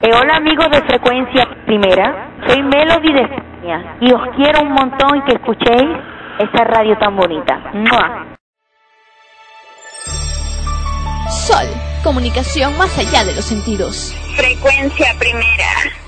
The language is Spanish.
Hola amigos de Frecuencia Primera, soy Melody de España y os quiero un montón y que escuchéis esta radio tan bonita. ¡Mua! Sol, comunicación más allá de los sentidos. Frecuencia Primera.